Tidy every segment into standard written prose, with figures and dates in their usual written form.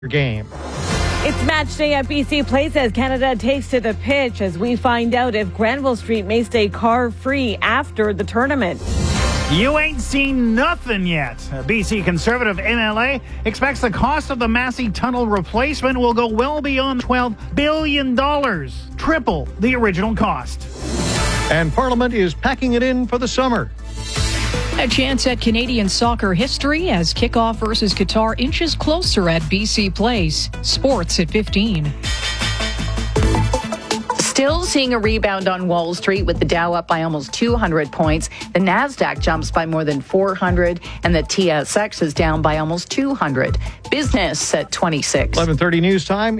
game. It's match day at BC Place as Canada takes to the pitch as we find out if Granville Street may stay car-free after the tournament. You ain't seen nothing yet. BC Conservative NLA expects the cost of the Massey Tunnel replacement will go well beyond $12 billion, triple the original cost. And Parliament is packing it in for the summer. A chance at Canadian soccer history as kickoff versus Qatar inches closer at BC Place. Sports at 15. Still seeing a rebound on Wall Street with the Dow up by almost 200 points. The Nasdaq jumps by more than 400 and the TSX is down by almost 200. Business at 26. 11:30 news time,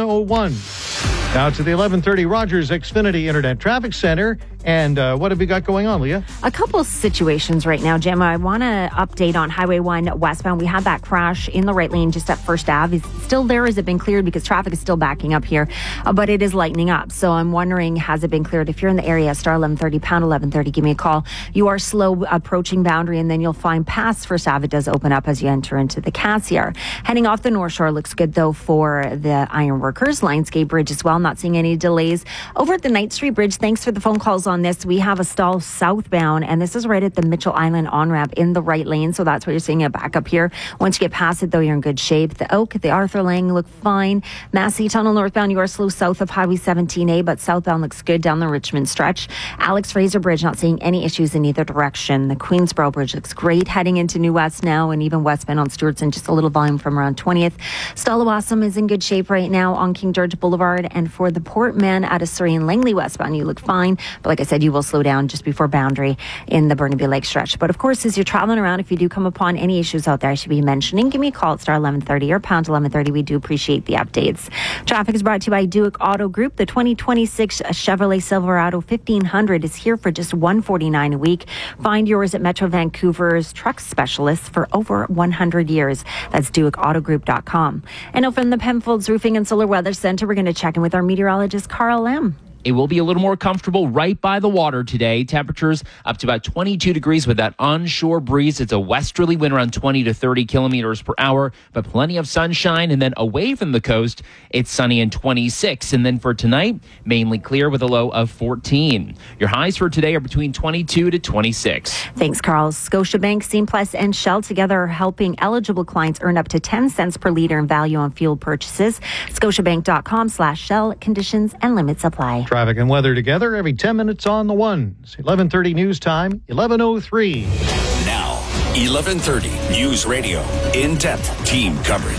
11:01. Now to the 11:30 Rogers Xfinity Internet Traffic Center. And what have we got going on, Leah? A couple situations right now, Jim. I want to update on Highway 1 westbound. We had that crash in the right lane just at First Ave. Is it still there? Has it been cleared? Because traffic is still backing up here, but it is lightening up. So I'm wondering, has it been cleared? If you're in the area, star 1130, pound 1130, give me a call. You are slow approaching Boundary, and then you'll find past First Ave. It does open up as you enter into the Cassiar. Heading off the North Shore looks good, though, for the Ironworkers. Lionsgate Bridge as well. Not seeing any delays. Over at the Knight Street Bridge, thanks for the phone calls on this. We have a stall southbound, and this is right at the Mitchell Island on-ramp in the right lane, so that's why you're seeing it back up here. Once you get past it, though, you're in good shape. The Oak, the Arthur Lang look fine. Massey Tunnel northbound, you are slow south of Highway 17A, but southbound looks good down the Richmond stretch. Alex Fraser Bridge, not seeing any issues in either direction. The Queensboro Bridge looks great heading into New West now, and even westbound on Stewartson, just a little volume from around 20th. Stallawasam is in good shape right now on King George Boulevard, and for the Portman out of Surrey and Langley westbound, you look fine, but like I said, you will slow down just before Boundary in the Burnaby Lake stretch. But of course, as you're traveling around, if you do come upon any issues out there I should be mentioning, give me a call at star 1130 or pound 1130. We do appreciate the updates. Traffic is brought to you by Duke Auto Group. The 2026 Chevrolet Silverado 1500 is here for just $149 a week. Find yours at Metro Vancouver's truck specialist for over 100 years. That's DukeAutoGroup.com. And now from the Penfolds Roofing and Solar Weather Center, we're going to check in with our meteorologist, Carl Lam. It will be a little more comfortable right by the water today. Temperatures up to about 22 degrees with that onshore breeze. It's a westerly wind around 20 to 30 kilometers per hour, but plenty of sunshine. And then away from the coast, it's sunny and 26. And then for tonight, mainly clear with a low of 14. Your highs for today are between 22 to 26. Thanks, Carl. Scotiabank, Simplus, and Shell together are helping eligible clients earn up to 10 cents per liter in value on fuel purchases. Scotiabank.com/Shell. Conditions and limits apply. Traffic and weather together every 10 minutes on the one. It's 11:30 news time, 11:03. Now, 11:30 News Radio. In-depth team coverage.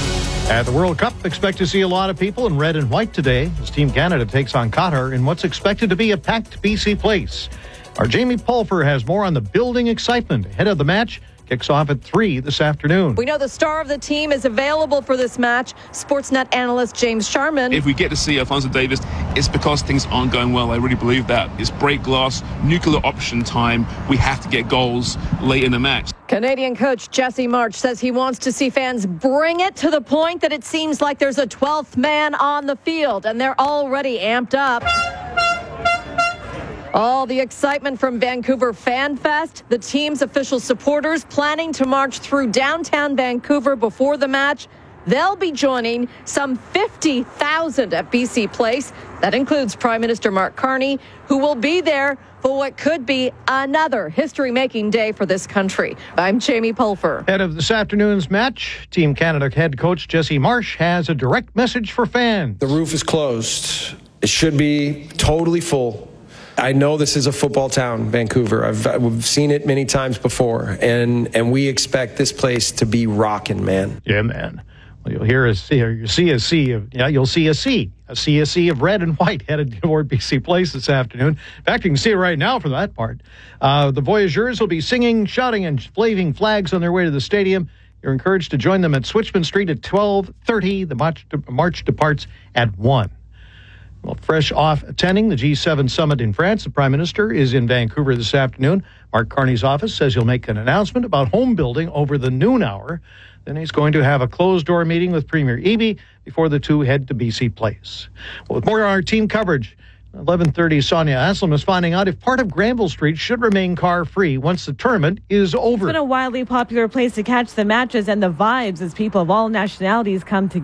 At the World Cup, expect to see a lot of people in red and white today as Team Canada takes on Qatar in what's expected to be a packed BC Place. Our Jamie Pulfer has more on the building excitement ahead of the match. Kicks off at 3 this afternoon. We know the star of the team is available for this match. Sportsnet analyst James Sharman. If we get to see Alphonso Davies, it's because things aren't going well. I really believe that. It's break glass, nuclear option time. We have to get goals late in the match. Canadian coach Jesse March says he wants to see fans bring it to the point that it seems like there's a 12th man on the field, and they're already amped up. All the excitement from Vancouver Fan Fest. The team's official supporters planning to march through downtown Vancouver before the match. They'll be joining some 50,000 at BC Place. That includes Prime Minister Mark Carney, who will be there for what could be another history-making day for this country. I'm Jamie Pulfer. Ahead of this afternoon's match, Team Canada head coach Jesse Marsh has a direct message for fans. The roof is closed. It should be totally full. I know this is a football town, Vancouver. I've seen it many times before, and we expect this place to be rocking, man. Yeah, man. Well, you'll hear you'll see a sea of red and white headed toward BC Place this afternoon. In fact, you can see it right now from that part. The Voyageurs will be singing, shouting, and waving flags on their way to the stadium. You're encouraged to join them at Switchman Street at 12:30. The march departs at 1. Well, fresh off attending the G7 summit in France, the Prime Minister is in Vancouver this afternoon. Mark Carney's office says he'll make an announcement about home building over the noon hour. Then he's going to have a closed-door meeting with Premier Eby before the two head to BC Place. Well, with more on our team coverage, 11:30, Sonia Aslam is finding out if part of Granville Street should remain car-free once the tournament is over. It's been a wildly popular place to catch the matches and the vibes as people of all nationalities come together.